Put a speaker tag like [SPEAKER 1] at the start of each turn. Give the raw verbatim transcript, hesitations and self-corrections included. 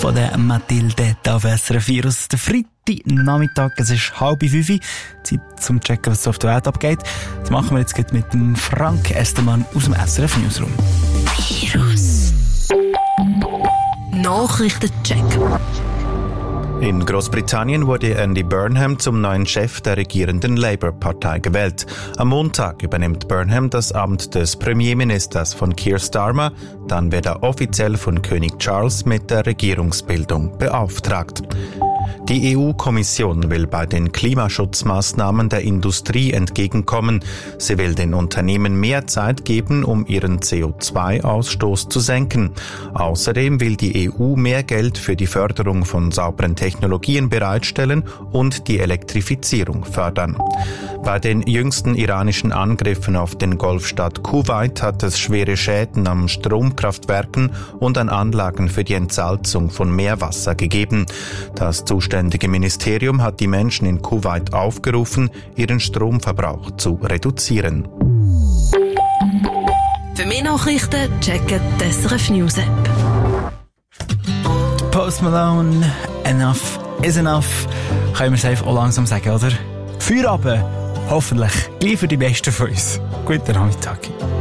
[SPEAKER 1] von der Mathilde Davesser-Vier aus der Freitagnachmittag. Es ist halb fünf. Zeit zum Checken, was auf der Welt abgeht. Das machen wir jetzt mit dem Frank Estermann aus dem S R F Newsroom.
[SPEAKER 2] Virus Nachrichtencheck.
[SPEAKER 3] In Großbritannien wurde Andy Burnham zum neuen Chef der regierenden Labour-Partei gewählt. Am Montag übernimmt Burnham das Amt des Premierministers von Keir Starmer. Dann wird er offiziell von König Charles mit der Regierungsbildung beauftragt. Die E U-Kommission will bei den Klimaschutzmaßnahmen der Industrie entgegenkommen. Sie will den Unternehmen mehr Zeit geben, um ihren C O zwei Ausstoß zu senken. Außerdem will die E U mehr Geld für die Förderung von sauberen Technologien bereitstellen und die Elektrifizierung fördern. Bei den jüngsten iranischen Angriffen auf den Golfstaat Kuwait hat es schwere Schäden am Stromkraftwerken und an Anlagen für die Entsalzung von Meerwasser gegeben. Das zuständige Ministerium hat die Menschen in Kuwait aufgerufen, ihren Stromverbrauch zu reduzieren.
[SPEAKER 2] Für mehr Nachrichten checken die S R F News App.
[SPEAKER 1] Post Malone, enough is enough. Können wir es einfach auch langsam sagen, oder? Feierabend, hoffentlich. Gleich für die Besten von uns. Guten Nachmittag.